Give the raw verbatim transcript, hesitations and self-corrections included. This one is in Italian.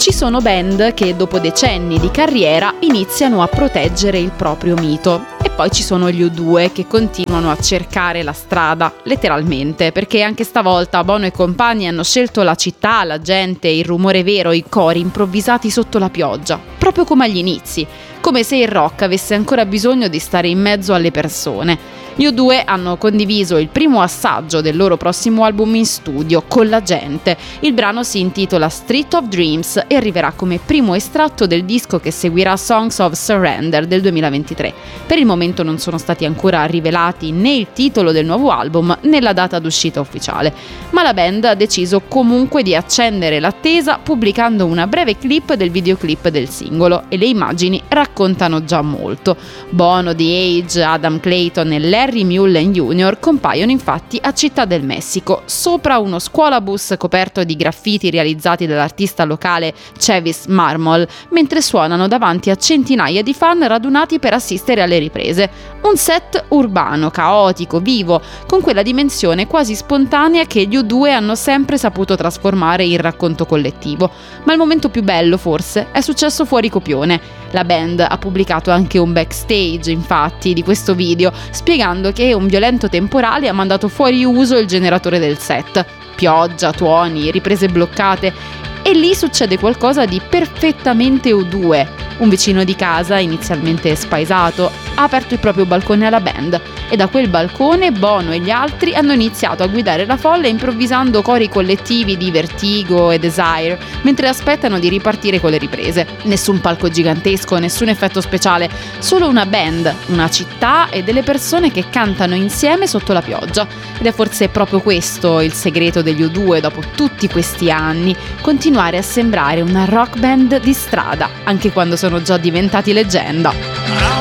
Ci sono band che dopo decenni di carriera iniziano a proteggere il proprio mito. E poi ci sono gli U due che continuano a cercare la strada, letteralmente, perché anche stavolta Bono e compagni hanno scelto la città, la gente, il rumore vero, i cori improvvisati sotto la pioggia, proprio come agli inizi, come se il rock avesse ancora bisogno di stare in mezzo alle persone. Gli U due hanno condiviso il primo assaggio del loro prossimo album in studio con la gente. Il brano si intitola Street of Dreams e arriverà come primo estratto del disco che seguirà Songs of Surrender del duemilaventitré. Per il momento non sono stati ancora rivelati né il titolo del nuovo album né la data d'uscita ufficiale, ma la band ha deciso comunque di accendere l'attesa pubblicando una breve clip del videoclip del singolo, e le immagini raccontano già molto. Bono, The Age, Adam Clayton e Larry Mullen junior compaiono infatti a Città del Messico, sopra uno scuolabus coperto di graffiti realizzati dall'artista locale Chavis Marmol, mentre suonano davanti a centinaia di fan radunati per assistere alle riprese. Un set urbano, caotico, vivo, con quella dimensione quasi spontanea che gli U due hanno sempre saputo trasformare in racconto collettivo. Ma il momento più bello, forse, è successo fuori copione. La band ha pubblicato anche un backstage, infatti, di questo video, spiegando che un violento temporale ha mandato fuori uso il generatore del set. Pioggia, tuoni, riprese bloccate. E lì succede qualcosa di perfettamente U due. Un vicino di casa, inizialmente spaesato, ha aperto il proprio balcone alla band, e da quel balcone Bono e gli altri hanno iniziato a guidare la folla improvvisando cori collettivi di Vertigo e Desire, mentre aspettano di ripartire con le riprese. Nessun palco gigantesco, nessun effetto speciale, solo una band, una città e delle persone che cantano insieme sotto la pioggia. Ed è forse proprio questo il segreto degli U due dopo tutti questi anni: continuare a sembrare una rock band di strada, anche quando sono già diventati leggenda.